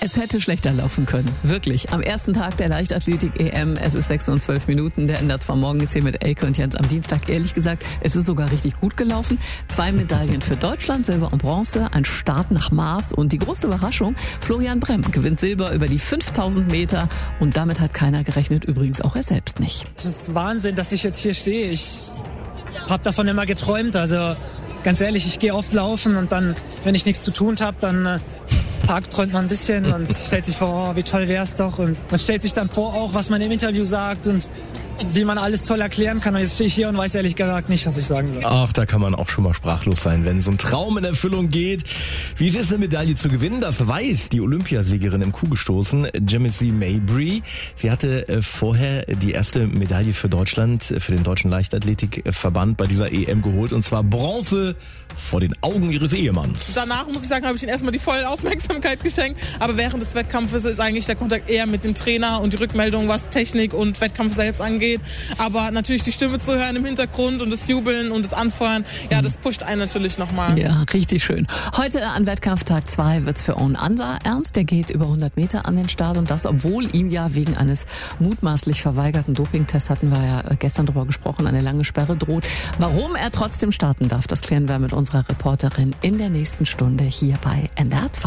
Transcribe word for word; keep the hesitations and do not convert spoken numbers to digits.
Es hätte schlechter laufen können. Wirklich. Am ersten Tag der Leichtathletik-E M, es ist sechs und zwölf Minuten. Der ändert zwar morgen ist hier mit Elke und Jens am Dienstag. Ehrlich gesagt, es ist sogar richtig gut gelaufen. Zwei Medaillen für Deutschland, Silber und Bronze, ein Start nach Maß und die große Überraschung, Florian Bremm gewinnt Silber über die fünftausend Meter und damit hat keiner gerechnet, übrigens auch er selbst nicht. Es ist Wahnsinn, dass ich jetzt hier stehe. Ich habe davon immer geträumt, also ganz ehrlich, ich gehe oft laufen und dann, wenn ich nichts zu tun habe, dann äh, tagträumt man ein bisschen und stellt sich vor, oh, wie toll wär's doch. Und man stellt sich dann vor auch, was man im Interview sagt und wie man alles toll erklären kann. Und jetzt stehe ich hier und weiß ehrlich gesagt nicht, was ich sagen soll. Ach, da kann man auch schon mal sprachlos sein, wenn so ein Traum in Erfüllung geht. Wie es ist, eine Medaille zu gewinnen, das weiß die Olympiasiegerin im Kugelstoßen, Jamie Mabry. Sie hatte äh, vorher die erste Medaille für Deutschland, äh, für den Deutschen Leichtathletikverband bei dieser E M geholt. Und zwar Bronze vor den Augen ihres Ehemanns. Danach, muss ich sagen, habe ich ihnen erstmal die volle Aufmerksamkeit geschenkt. Aber während des Wettkampfes ist eigentlich der Kontakt eher mit dem Trainer und die Rückmeldung, was Technik und Wettkampf selbst angeht. Aber natürlich die Stimme zu hören im Hintergrund und das Jubeln und das Anfeuern, ja, das pusht einen natürlich nochmal. Ja, richtig schön. Heute an Wettkampftag zwei wird's für Owen Ansa ernst. Der geht über hundert Meter an den Start und das, obwohl ihm ja wegen eines mutmaßlich verweigerten Dopingtests, hatten wir ja gestern drüber gesprochen, eine lange Sperre droht. Warum er trotzdem starten darf, das klären wir mit unserer Reporterin in der nächsten Stunde hier bei N D R zwei.